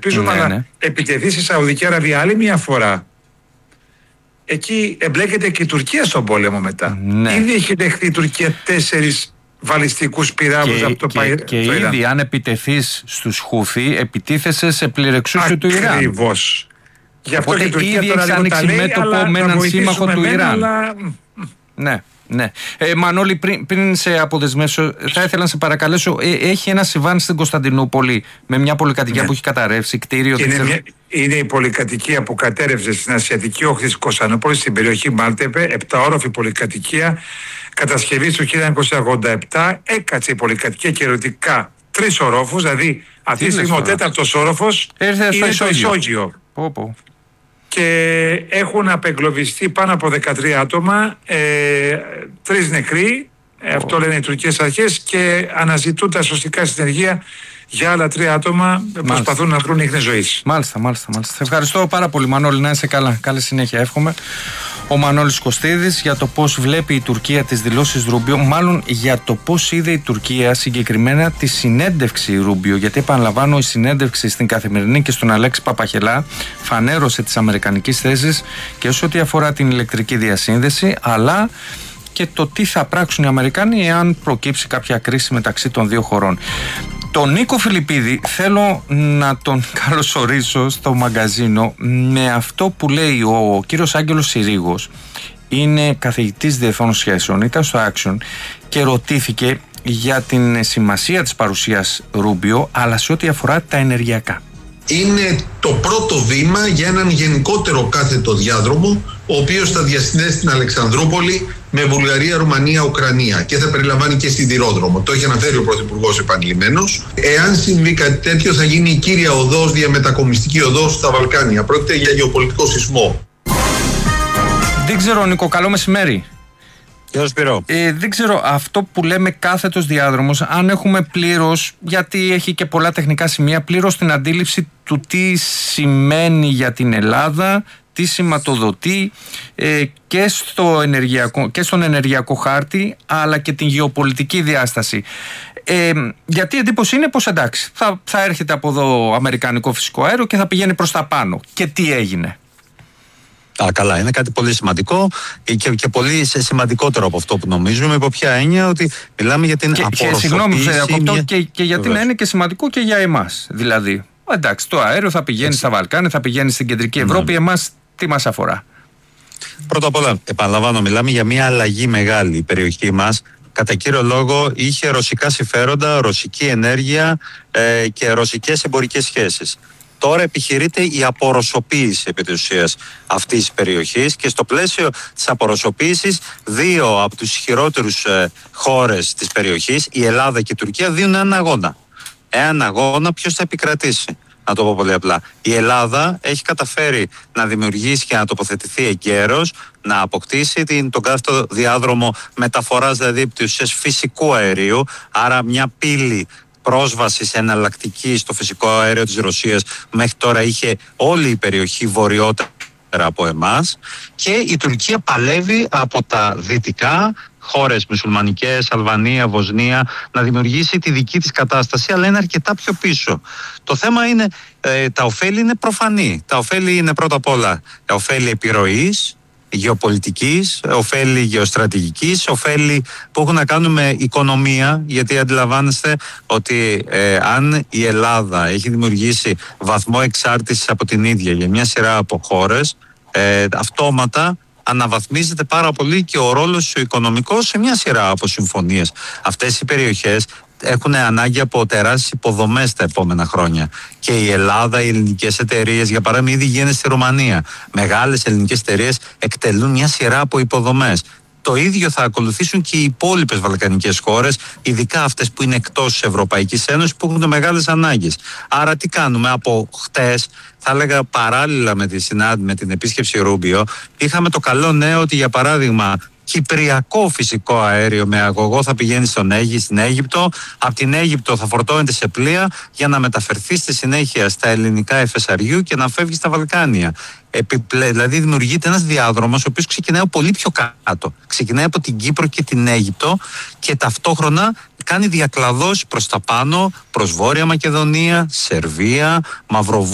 ελπίζουμε, αλλά επιτεθεί στη Σαουδική Αραβία άλλη μια φορά. Εκεί εμπλέκεται και η Τουρκία στον πόλεμο μετά. Ήδη έχει δεχθεί η Τουρκία 4 βαλιστικούς πυράβλους από το Ιράν. Και ήδη, αν επιτεθείς στους Χούθι, επιτίθεσαι σε πληρεξούσιο του Ιράν. Ακριβώς. Γι' αυτό οπότε και η Τουρκία ήδη τώρα έχει ανοίξει μέτωπο με έναν σύμμαχο του Ιράν. Αλλά... Ναι. Μανώλη, πριν σε αποδεσμεύσω, θα ήθελα να σε παρακαλέσω. Έχει ένα συμβάν στην Κωνσταντινούπολη με μια πολυκατοικία που έχει καταρρεύσει, κτίριο. Είναι η πολυκατοικία που κατέρευσε στην ασιατική όχθη της Κωνσταντινούπολης, στην περιοχή Μάλτεπε, 7όροφη πολυκατοικία, κατασκευή του 1987. Έκατσε η πολυκατοικία και ερωτικά 3 ορόφους, δηλαδή αυτή τη στιγμή ο 4ος όροφος είναι στο ισόγειο. Και έχουν απεγκλωβιστεί πάνω από 13 άτομα, 3 νεκροί, αυτό λένε οι τουρκικές αρχές, και αναζητούν τα σωστικά συνεργεία για άλλα 3 άτομα, προσπαθούν να βρουν ίχνη ζωής. Μάλιστα. Σε ευχαριστώ πάρα πολύ, Μανώλη, να είσαι καλά. Καλή συνέχεια, εύχομαι. Ο Μανώλης Κωστίδης για το πώς βλέπει η Τουρκία τις δηλώσεις Ρούμπιο, μάλλον για το πώς είδε η Τουρκία συγκεκριμένα τη συνέντευξη Ρούμπιο. Γιατί επαναλαμβάνω, η συνέντευξη στην Καθημερινή και στον Αλέξη Παπαχελά φανέρωσε τις αμερικανικές θέσεις και σε ό,τι αφορά την ηλεκτρική διασύνδεση, αλλά και το τι θα πράξουν οι Αμερικάνοι εάν προκύψει κάποια κρίση μεταξύ των δύο χωρών. Τον Νίκο Φιλιππίδη θέλω να τον καλωσορίσω στο μαγκαζίνο με αυτό που λέει ο κύριος Άγγελος Συρίγος. Είναι καθηγητής διεθνών σχέσεων, ήταν στο Action και ρωτήθηκε για την σημασία της παρουσίας Ρούμπιο, αλλά σε ό,τι αφορά τα ενεργειακά. Είναι το πρώτο βήμα για έναν γενικότερο κάθετο διάδρομο, ο οποίος θα διασυνδέσει την Αλεξανδρούπολη με Βουλγαρία, Ρουμανία, Ουκρανία και θα περιλαμβάνει και σιδηρόδρομο. Το έχει αναφέρει ο Πρωθυπουργός επανειλημμένος. Εάν συμβεί κάτι τέτοιο, θα γίνει η κύρια οδός, διαμετακομιστική οδός στα Βαλκάνια. Πρόκειται για γεωπολιτικό σεισμό. Δεν ξέρω, Νίκο, καλό μεσημέρι. Σπύρο. Δεν ξέρω, αυτό που λέμε κάθετος διάδρομος, αν έχουμε πλήρως, γιατί έχει και πολλά τεχνικά σημεία, πλήρως την αντίληψη του τι σημαίνει για την Ελλάδα, τι σηματοδοτεί και στον ενεργειακό χάρτη, αλλά και την γεωπολιτική διάσταση. Γιατί η εντύπωση είναι πως εντάξει, θα έρχεται από εδώ αμερικανικό φυσικό αέριο και θα πηγαίνει προς τα πάνω. Και τι έγινε? Καλά, είναι κάτι πολύ σημαντικό και πολύ σημαντικότερο από αυτό που νομίζουμε. Υπό ποια έννοια? Ότι μιλάμε για την απορροφοποίηση. Συγγνώμη, και γιατί να είναι και σημαντικό και για εμάς. Δηλαδή, εντάξει, το αέριο θα πηγαίνει στα Βαλκάνια, θα πηγαίνει στην Κεντρική Ευρώπη. Εμάς τι μας αφορά? Πρώτα απ' όλα, επαναλαμβάνω, μιλάμε για μια αλλαγή μεγάλη. Η περιοχή μας, κατά κύριο λόγο, είχε ρωσικά συμφέροντα, ρωσική ενέργεια και ρωσικές εμπορικές σχέσεις. Τώρα επιχειρείται η απορροσοποίηση επί της ουσίας αυτής της περιοχής και στο πλαίσιο της απορροσοποίησης 2 από τους ισχυρότερους χώρες της περιοχής, η Ελλάδα και η Τουρκία, δίνουν έναν αγώνα. Έναν αγώνα ποιος θα επικρατήσει. Να το πω πολύ απλά. Η Ελλάδα έχει καταφέρει να δημιουργήσει και να τοποθετηθεί εγκαίρως, να αποκτήσει τον κάθετο διάδρομο μεταφοράς, δηλαδή επί της ουσίας φυσικού αερίου, άρα μια πύλη πρόσβαση εναλλακτική στο φυσικό αέριο της Ρωσίας. Μέχρι τώρα είχε όλη η περιοχή βορειότερα από εμάς, και η Τουρκία παλεύει από τα δυτικά, χώρες μουσουλμανικές, Αλβανία, Βοσνία, να δημιουργήσει τη δική της κατάσταση, αλλά είναι αρκετά πιο πίσω. Το θέμα είναι, τα ωφέλη είναι προφανή. Τα ωφέλη είναι πρώτα απ' όλα τα ωφέλη επιρροής, γεωπολιτικής, ωφέλη γεωστρατηγικής, ωφέλη που έχουν να κάνουν με οικονομία, γιατί αντιλαμβάνεστε ότι αν η Ελλάδα έχει δημιουργήσει βαθμό εξάρτησης από την ίδια για μια σειρά από χώρες, αυτόματα αναβαθμίζεται πάρα πολύ και ο ρόλος του οικονομικός σε μια σειρά από συμφωνίες. Αυτές οι περιοχές έχουν ανάγκη από τεράστιες υποδομές τα επόμενα χρόνια. Και η Ελλάδα, οι ελληνικές εταιρείες, για παράδειγμα, ήδη γίνεται στη Ρουμανία. Μεγάλες ελληνικές εταιρείες εκτελούν μια σειρά από υποδομές. Το ίδιο θα ακολουθήσουν και οι υπόλοιπες βαλκανικές χώρες, ειδικά αυτές που είναι εκτός της Ευρωπαϊκής Ένωσης, που έχουν μεγάλες ανάγκες. Άρα τι κάνουμε? Από χτες, θα έλεγα παράλληλα με την επίσκεψη Ρούμπιο, είχαμε το καλό νέο ότι, για παράδειγμα, κυπριακό φυσικό αέριο με αγωγό θα πηγαίνει στην Αίγυπτο. Από την Αίγυπτο θα φορτώνεται σε πλοία για να μεταφερθεί στη συνέχεια στα ελληνικά FSRU και να φεύγει στα Βαλκάνια. Δηλαδή δημιουργείται ένας διάδρομος ο οποίος ξεκινάει πολύ πιο κάτω. Ξεκινάει από την Κύπρο και την Αίγυπτο και ταυτόχρονα κάνει διακλαδώσεις προς τα πάνω, προς Βόρεια Μακεδονία, Σερβία, Μαυροβούνιο.